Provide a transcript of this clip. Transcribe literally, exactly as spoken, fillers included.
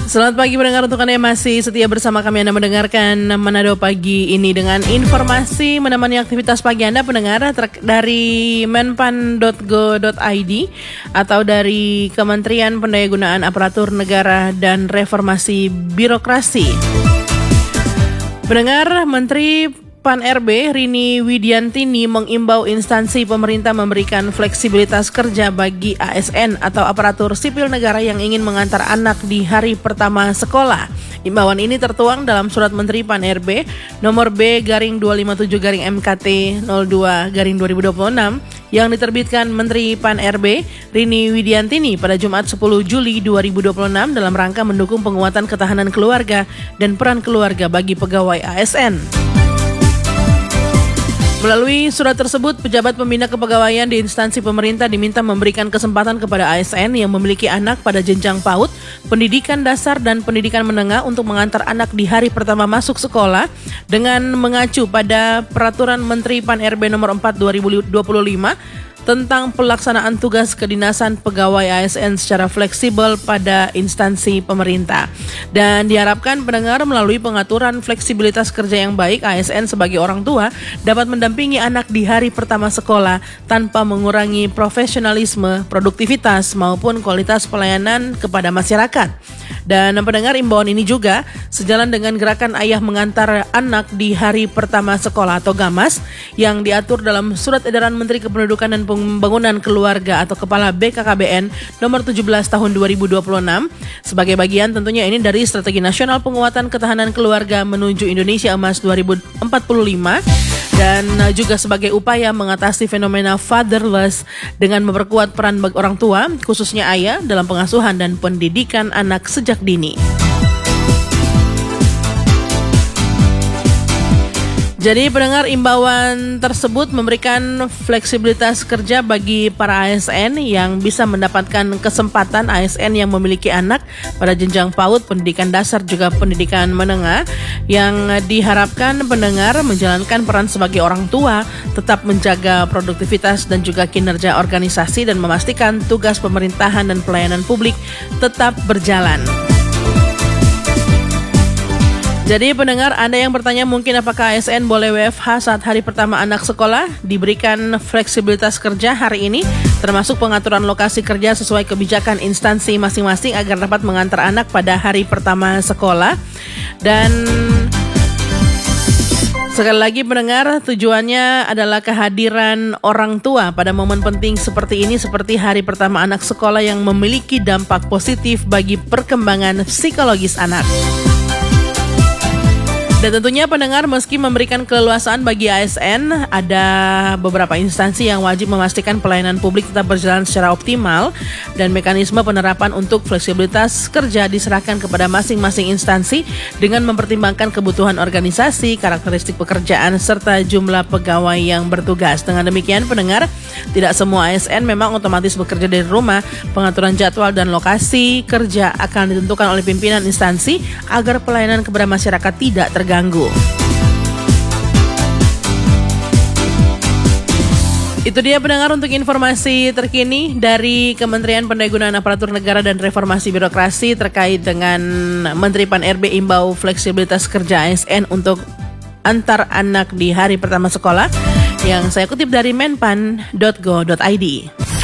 Selamat pagi pendengar, untuk Anda yang masih setia bersama kami, Anda mendengarkan Manado Pagi ini dengan informasi menemani aktivitas pagi Anda pendengar ter- dari menpan dot go dot i d atau dari Kementerian Pendayagunaan Aparatur Negara dan Reformasi Birokrasi. Pendengar, Menteri Pan R B Rini Widiantini mengimbau instansi pemerintah memberikan fleksibilitas kerja bagi A S N atau aparatur sipil negara yang ingin mengantar anak di hari pertama sekolah. Imbauan ini tertuang dalam surat Menteri Pan R B nomor B garing dua lima tujuh garing M K T nol dua garing dua ribu dua puluh enam yang diterbitkan Menteri Pan R B Rini Widiantini pada Jumat sepuluh Juli dua ribu dua puluh enam dalam rangka mendukung penguatan ketahanan keluarga dan peran keluarga bagi pegawai A S N. Melalui surat tersebut, pejabat pembina kepegawaian di instansi pemerintah diminta memberikan kesempatan kepada A S N yang memiliki anak pada jenjang PAUD, pendidikan dasar dan pendidikan menengah untuk mengantar anak di hari pertama masuk sekolah dengan mengacu pada Peraturan Menteri Pan R B nomor empat dua ribu dua puluh lima tentang pelaksanaan tugas kedinasan pegawai A S N secara fleksibel pada instansi pemerintah. Dan diharapkan pendengar melalui pengaturan fleksibilitas kerja yang baik, A S N sebagai orang tua dapat mendampingi anak di hari pertama sekolah tanpa mengurangi profesionalisme, produktivitas maupun kualitas pelayanan kepada masyarakat. Dan pendengar, imbauan ini juga sejalan dengan gerakan ayah mengantar anak di hari pertama sekolah atau GAMAS yang diatur dalam Surat Edaran Menteri Kependudukan dan Pembangunan Keluarga atau Kepala B K K B N nomor tujuh belas tahun dua ribu dua puluh enam sebagai bagian tentunya ini dari Strategi Nasional Penguatan Ketahanan Keluarga menuju Indonesia Emas dua ribu empat puluh lima. Dan juga sebagai upaya mengatasi fenomena fatherless dengan memperkuat peran orang tua, khususnya ayah, dalam pengasuhan dan pendidikan anak sejak dini. Jadi pendengar, imbauan tersebut memberikan fleksibilitas kerja bagi para A S N yang bisa mendapatkan kesempatan A S N yang memiliki anak pada jenjang PAUD, pendidikan dasar juga pendidikan menengah, yang diharapkan pendengar menjalankan peran sebagai orang tua, tetap menjaga produktivitas dan juga kinerja organisasi dan memastikan tugas pemerintahan dan pelayanan publik tetap berjalan. Jadi pendengar, Anda yang bertanya mungkin apakah A S N boleh W F H saat hari pertama anak sekolah, diberikan fleksibilitas kerja hari ini, termasuk pengaturan lokasi kerja sesuai kebijakan instansi masing-masing agar dapat mengantar anak pada hari pertama sekolah. Dan sekali lagi pendengar, tujuannya adalah kehadiran orang tua pada momen penting seperti ini, seperti hari pertama anak sekolah yang memiliki dampak positif bagi perkembangan psikologis anak. Dan tentunya pendengar, meski memberikan keleluasaan bagi A S N, ada beberapa instansi yang wajib memastikan pelayanan publik tetap berjalan secara optimal dan mekanisme penerapan untuk fleksibilitas kerja diserahkan kepada masing-masing instansi dengan mempertimbangkan kebutuhan organisasi, karakteristik pekerjaan, serta jumlah pegawai yang bertugas. Dengan demikian pendengar, tidak semua A S N memang otomatis bekerja dari rumah. Pengaturan jadwal dan lokasi kerja akan ditentukan oleh pimpinan instansi agar pelayanan kepada masyarakat tidak terganggu. Ganggu. Itu dia pendengar untuk informasi terkini dari Kementerian Pendayagunaan Aparatur Negara dan Reformasi Birokrasi terkait dengan Menteri Pan R B imbau fleksibilitas kerja A S N untuk antar anak di hari pertama sekolah, yang saya kutip dari menpan dot go dot i d.